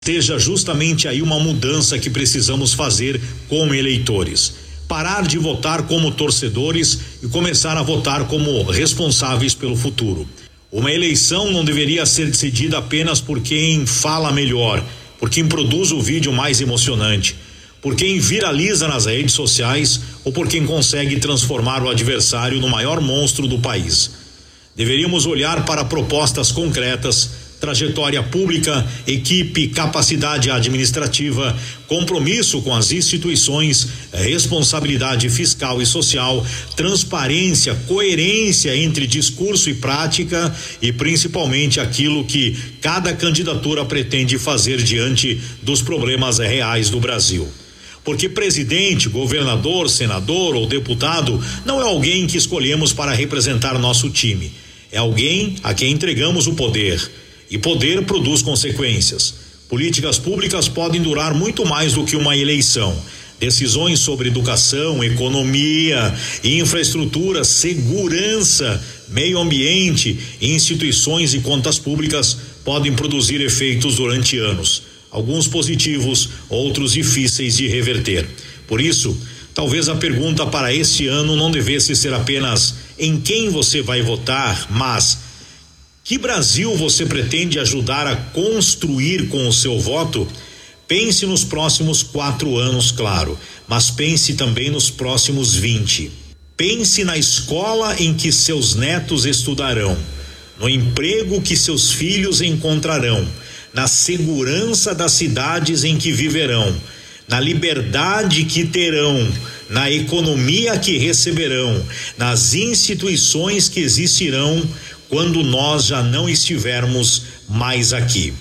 Esteja justamente aí uma mudança que precisamos fazer como eleitores. Parar de votar como torcedores e começar a votar como responsáveis pelo futuro. Uma eleição não deveria ser decidida apenas por quem fala melhor, por quem produz o vídeo mais emocionante, por quem viraliza nas redes sociais ou por quem consegue transformar o adversário no maior monstro do país. Deveríamos olhar para propostas concretas, trajetória pública, equipe, capacidade administrativa, compromisso com as instituições, responsabilidade fiscal e social, transparência, coerência entre discurso e prática e principalmente aquilo que cada candidatura pretende fazer diante dos problemas reais do Brasil. Porque presidente, governador, senador ou deputado não é alguém que escolhemos para representar nosso time. É alguém a quem entregamos o poder. E poder produz consequências. Políticas públicas podem durar muito mais do que uma eleição. Decisões sobre educação, economia, infraestrutura, segurança, meio ambiente, instituições e contas públicas podem produzir efeitos durante anos. Alguns positivos, outros difíceis de reverter. Por isso, talvez a pergunta para este ano não devesse ser apenas em quem você vai votar, mas que Brasil você pretende ajudar a construir com o seu voto? Pense nos próximos 4 anos, claro, mas pense também nos próximos 20. Pense na escola em que seus netos estudarão, no emprego que seus filhos encontrarão, na segurança das cidades em que viverão, na liberdade que terão, na economia que receberão, nas instituições que existirão quando nós já não estivermos mais aqui.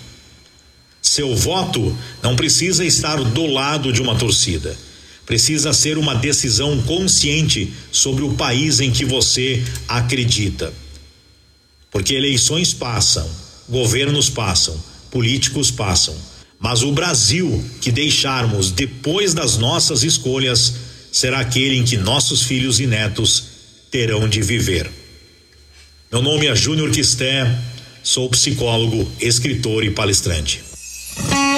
Seu voto não precisa estar do lado de uma torcida. Precisa ser uma decisão consciente sobre o país em que você acredita. Porque eleições passam, governos passam, políticos passam. Mas o Brasil que deixarmos depois das nossas escolhas será aquele em que nossos filhos e netos terão de viver. Meu nome é Júnior Quisté, sou psicólogo, escritor e palestrante.